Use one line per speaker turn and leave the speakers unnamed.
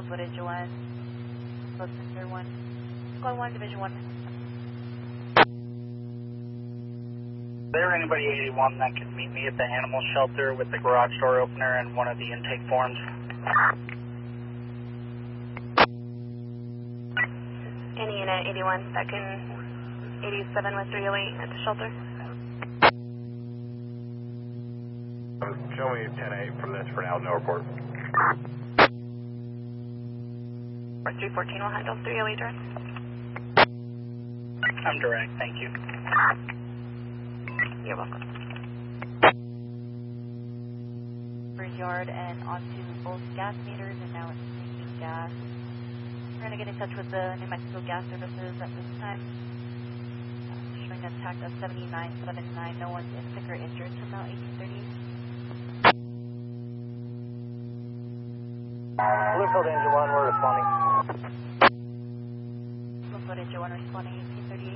footage 1, close center 1, squad 1, division 1.
Is there anybody 81 that can meet me at the animal shelter with the garage door opener and one of the intake forms?
Any unit 81 that can 87 with 308 at the shelter?
Show me 10-8 from this for now, no report.
314 will handle 308 direct.
I'm direct, thank you.
You're welcome. Yard and onto both gas meters, and now it's taking gas. We're going to get in touch with the New Mexico Gas Services at this time. Showing us tact of 7979. No one's sick or injured till now 1830.
Bluefield Engine 1, we're responding.
Bluefield Engine 1 responding 1838.